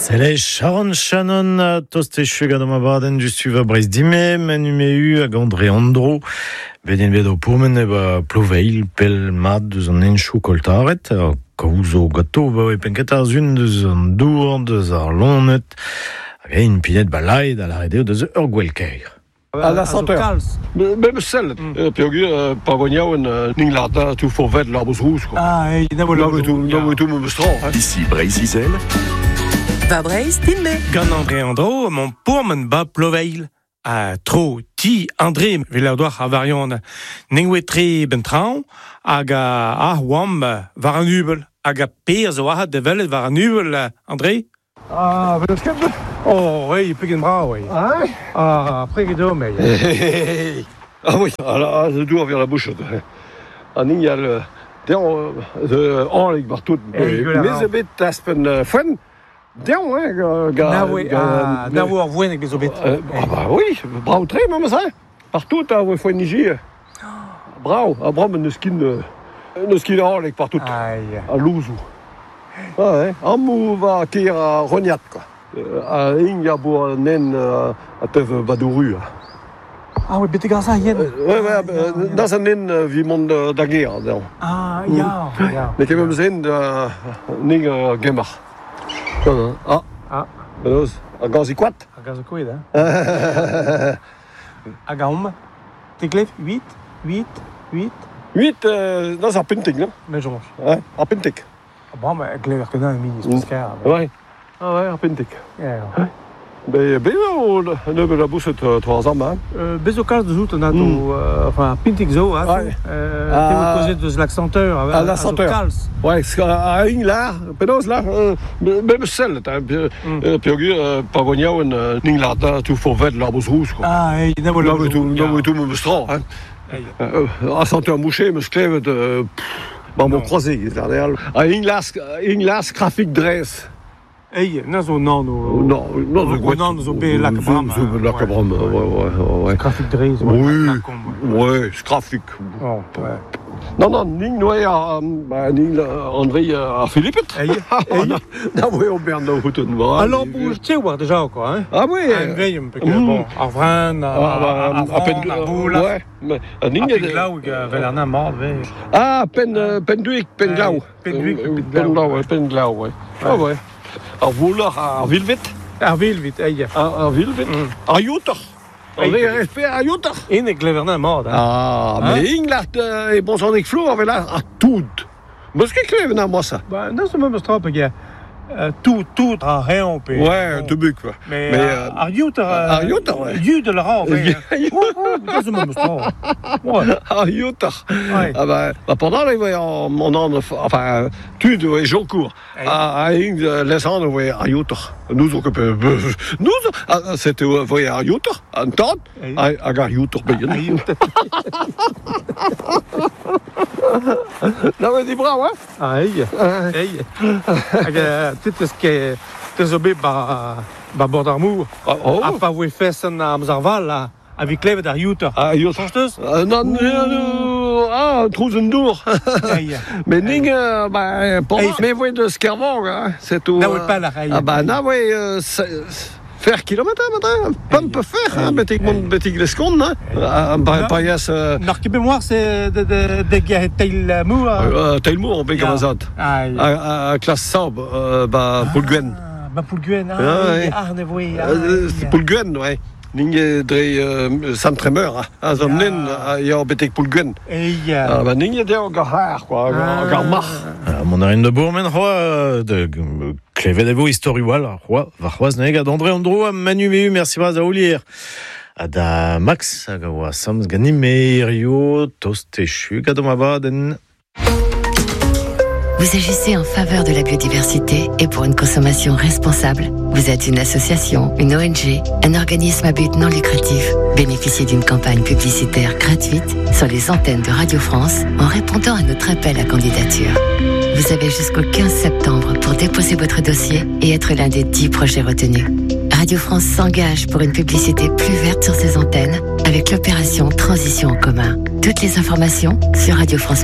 Sele Sharon Shannon toste gant ma baden justu va Brest dime menu meu hag André Andro beden bedo poumen eba ploveil pel mat deus an enchou koltaret kauzo gato ba e penket ar zun deus an dour deus ar lonet hag ein pinet balai da la redeo deus ur gwelkeir. À la senteur. Même celle, puis pavoniauen ninglata tout forvet l'arbus rouge quoi. Ah, et Là tout me strand. Ici Brésil. Va Breis, Timbe. Gant André Andro, mon pourmen ba ploveil. A tro ti André velardouar a varion nengwetre bentraon hag a wam var an ubel hag a per zo ahat de velet var an ubel André. Ah, ben skep. Oh, oui, pegen bra, oui. Ah, Ah, pregedo, mais... ah oui, alors je dois vers la bouche. En il y a le de Henrik Bartout. Mais je vais taspen fun. Dion, hein, Na wo ar voen ag bezo bet. Ah bah oui, bravo très, maman ça. Partout, à vous nigi. Bravo, à bravo, ne skin Henrik Bartout. Aïe. À Louzou. Ah ouais, en mou va kier à Roniat quoi. A inga bo nen a tev badouru. Ah oui, bete gant yen. Ouais, dans un nen vimond da guerre. Ah, ya. Mais quand même zen ning gemar. Ah. Beloz, a gazi kwat. A gaz o koet, hein. Hag a om. Te glef 8. 8 dans un pentik, non? Mais jonge. Ouais, un pentik. Bon, mais glef que nan mini speskar. Ouais. Ah ouais, un pentik. Ja. Mais o neube la bouche 3 ans, hein. Bezo kalz de zout an ato, enfin, pintik zo, hein. Ouais. Te mo kozet deus l'accenteur. À la senteur. Kalz. Ouais, a ing là, penaos là, même celle, puis pavoniauen ninglata tout forvet l'arbus rouge quoi. Ah, et na wo Là tout me strand, hein. A senteur mouché, me sklevet bon croisé, c'est-à-dire a ing las graphique dress. Ei, na zo nan o... Non, nan zo be lakabram. Lakabram, ouais. Graphique dreiz. Oui, ouais, c'est graphique. Oh, ouais. Non, ning noe ning André a Philippet. Ei. Da voe o bern da houten. Alors, pour je sais voir déjà, quoi, hein. Ah oui. Un veille, un peu que, bon, ar vran, ar boule. Ouais, mais ning Pen glaou, velerna mord, ve. Ah, pen duik, pen glaou. Pen glaou, ouais. Ah ouais. Ar vouloir ar vilvet. Ar vilvet, ei. Ar vilvet. Ar youter. André respect ar youter. En e gleverna mord, hein. Ah, mais Inglacht e bon son ek flou avec là à tout. Parce que kleven moi ça. Bah, non, c'est même strap, gars. Tout a rien, pe. Ouais, de buc quoi. Mais ar youter, ouais. You de la rang, ouais. C'est même strap. Ouais. Ar youter. Ouais. Ah bah pendant les voyants mon nom enfin tu de Joncourt. Ah ing laissant de voyer ar youter. Nous occupe nous c'était voyer ar youter. En temps à gar youter bien. Non mais dis bravo hein. Ah, ei. Hag titres ke te zo bet ba bord ar mour. A pa voe festen am zarval, là. Avec klevet ar youter. Ah, youter. Chansteus? Non, trousendour. Mais ning, mais voye de skervang, hein, c'est tout. Na oe pas la raille. Ah bah, na voye, faire kilomètre, pas peut faire, hein, betig lescond, hein. Pas yes. N'ar ket mémoire, c'est de gare tail mou. Tailmour, be gamazad. À classe sab, bah, Poulguen. Bah, Poulguen, ne voye. C'est Poulguen, ouais. Ning dre Saint-Trémeur, hein, zomnen, ya betek Poulguen. Ah bah, ning deo gar quoi, gar mar. Mon arin de bourmen roi de klevet evo histori wal roi va c'hoaz neg ad André Andro a manu meu merci braz a oulier ad a Max hag a oa sams ganimerio tost e chug ad omabaden. Vous agissez en faveur de la biodiversité et pour une consommation responsable. Vous êtes une association, une ONG, un organisme à but non lucratif. Bénéficiez d'une campagne publicitaire gratuite sur les antennes de Radio France en répondant à notre appel à candidature. Vous avez jusqu'au 15 septembre pour déposer votre dossier et être l'un des 10 projets retenus. Radio France s'engage pour une publicité plus verte sur ses antennes avec l'opération Transition en commun. Toutes les informations sur radiofrance.fr.